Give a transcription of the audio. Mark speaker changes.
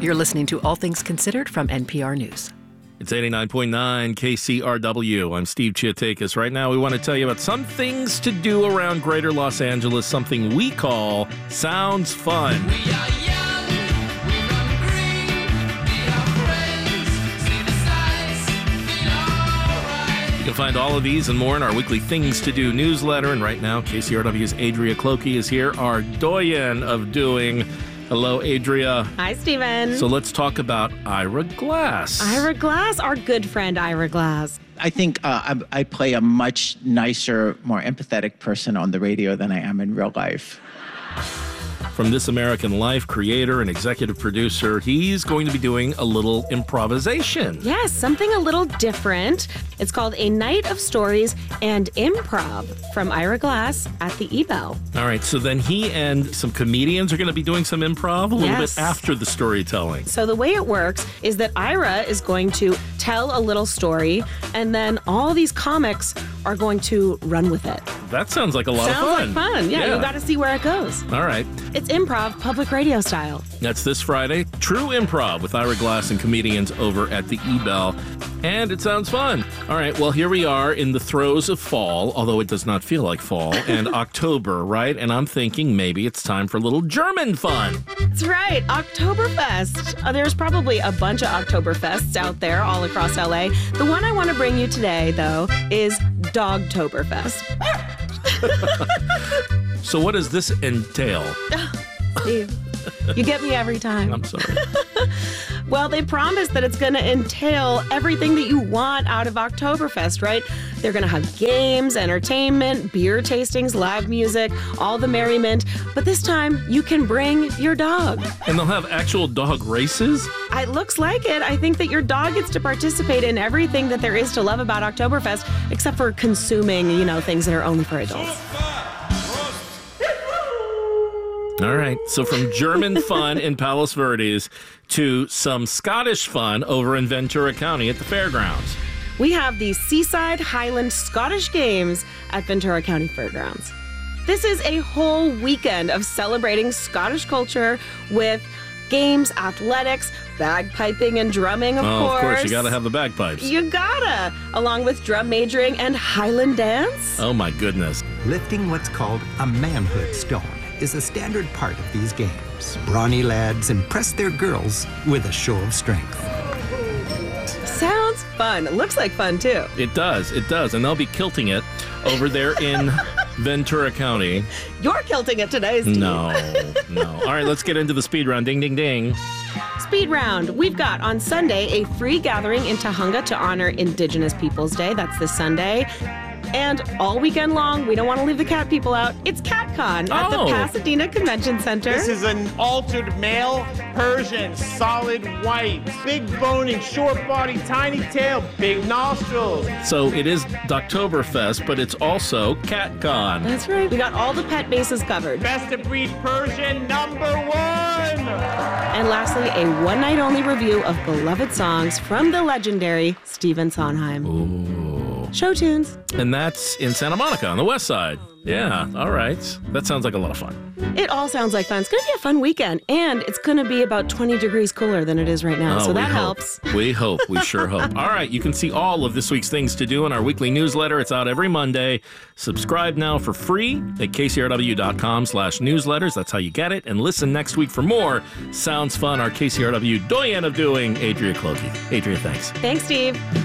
Speaker 1: You're listening to All Things Considered from NPR News.
Speaker 2: It's 89.9 KCRW. I'm Steve Chiatakis. Right now, we want to tell you about some things to do around greater Los Angeles, something we call Sounds Fun.
Speaker 3: We are young, we run green, be our friends, see the sights, feel alright.
Speaker 2: You can find all of these and more in our weekly Things to Do newsletter. And right now, KCRW's Adria Clokey is here, our doyen of doing. Hello, Adria.
Speaker 4: Hi, Stephen.
Speaker 2: So let's talk about Ira Glass.
Speaker 4: Ira Glass, our good friend Ira Glass.
Speaker 5: I think I play a much nicer, more empathetic person on the radio than I am in real life.
Speaker 2: From This American Life, creator and executive producer, he's going to be doing a little improvisation.
Speaker 4: Yes, something a little different. It's called A Night of Stories and Improv from Ira Glass at the Ebell.
Speaker 2: All right, so then he and some comedians are going to be doing some improv a little
Speaker 4: Yes.
Speaker 2: bit after the storytelling.
Speaker 4: So the way it works is that Ira is going to tell a little story, and then all these comics are going to run with it.
Speaker 2: That sounds like a lot of fun.
Speaker 4: Sounds like fun. Yeah, you got to see where it goes.
Speaker 2: All right.
Speaker 4: It's improv, public radio style.
Speaker 2: That's this Friday. True Improv with Ira Glass and comedians over at the Ebell. And it sounds fun. All right, well, here we are in the throes of fall, although it does not feel like fall, and October, right? And I'm thinking maybe it's time for a little German fun.
Speaker 4: That's right, Oktoberfest. There's probably a bunch of Oktoberfests out there all across LA. The one I want to bring you today, though, is Dogtoberfest.
Speaker 2: So what does this entail?
Speaker 4: Steve, you get me every time.
Speaker 2: I'm sorry.
Speaker 4: Well, they promise that it's going to entail everything that you want out of Oktoberfest, right? They're going to have games, entertainment, beer tastings, live music, all the merriment. But this time, you can bring your dog.
Speaker 2: And they'll have actual dog races?
Speaker 4: It looks like it. I think that your dog gets to participate in everything that there is to love about Oktoberfest, except for consuming, things that are only for adults.
Speaker 2: All right, so from German fun in Palos Verdes to some Scottish fun over in Ventura County at the fairgrounds.
Speaker 4: We have the Seaside Highland Scottish Games at Ventura County Fairgrounds. This is a whole weekend of celebrating Scottish culture with games, athletics, bagpiping and drumming, of course.
Speaker 2: Of course, you gotta have the bagpipes.
Speaker 4: You gotta, along with drum majoring and Highland dance.
Speaker 2: Oh my goodness.
Speaker 6: Lifting what's called a manhood stone is a standard part of these games. Brawny lads impress their girls with a show of strength.
Speaker 4: Sounds fun. Looks like fun, too.
Speaker 2: It does. And they'll be kilting it over there in Ventura County.
Speaker 4: You're kilting it today, Steve.
Speaker 2: No. All right, let's get into the speed round. Ding, ding, ding.
Speaker 4: Speed round. We've got on Sunday a free gathering in Tujunga to honor Indigenous Peoples Day. That's this Sunday. And all weekend long, we don't want to leave the cat people out. It's CatCon at the Pasadena Convention Center.
Speaker 7: This is an altered male Persian, solid white, big boning, short body, tiny tail, big nostrils.
Speaker 2: So it is Doktoberfest, but it's also CatCon.
Speaker 4: That's right. We got all the pet bases covered.
Speaker 7: Best of breed Persian #1.
Speaker 4: And lastly, a one-night-only review of beloved songs from the legendary Stephen Sondheim.
Speaker 2: Ooh.
Speaker 4: Show tunes.
Speaker 2: And that's in Santa Monica on the west side. Yeah, all right. That sounds like a lot of fun.
Speaker 4: It all sounds like fun. It's going to be a fun weekend, and it's going to be about 20 degrees cooler than it is right now, so that helps.
Speaker 2: We hope. We sure hope. All right, you can see all of this week's Things to Do in our weekly newsletter. It's out every Monday. Subscribe now for free at kcrw.com/newsletters. That's how you get it. And listen next week for more Sounds Fun, our KCRW doyen of doing, Adria Clokey. Adria, thanks.
Speaker 4: Thanks, Steve.